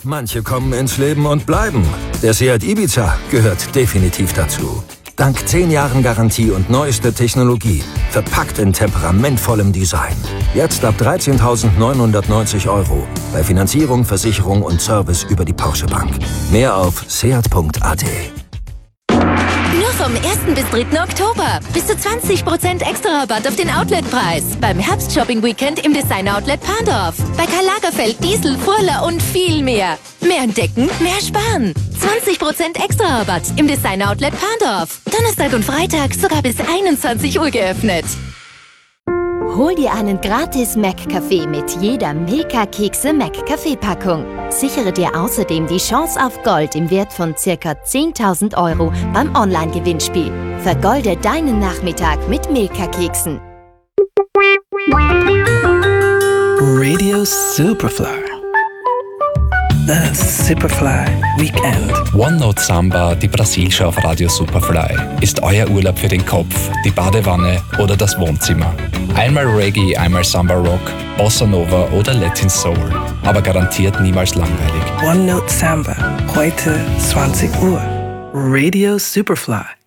Manche kommen ins Leben und bleiben. Der Seat Ibiza gehört definitiv dazu. Dank 10 Jahren Garantie und neueste Technologie. Verpackt in temperamentvollem Design. Jetzt ab 13.990 €. Bei Finanzierung, Versicherung und Service über die Porsche Bank. Mehr auf seat.at. Nur vom 1. bis 3. Oktober. Bis zu 20% extra Rabatt auf den Outletpreis. Beim Herbst-Shopping-Weekend im Design-Outlet Parndorf. Bei Karl Lagerfeld, Diesel, Furler und viel mehr. Mehr entdecken, mehr sparen. 20% extra Rabatt im Design-Outlet Parndorf. Donnerstag und Freitag sogar bis 21 Uhr geöffnet. Hol dir einen gratis Mac-Kaffee mit jeder Milka-Kekse-Mac-Kaffee-Packung. Sichere dir außerdem die Chance auf Gold im Wert von ca. 10.000 € beim Online-Gewinnspiel. Vergolde deinen Nachmittag mit Milka-Keksen. Radio Superfly. The Superfly Weekend. One Note Samba, die Brasilshow auf Radio Superfly, ist euer Urlaub für den Kopf, die Badewanne oder das Wohnzimmer. Einmal Reggae, einmal Samba Rock, Bossa Nova oder Latin Soul, aber garantiert niemals langweilig. One Note Samba, heute 20 Uhr. Radio Superfly.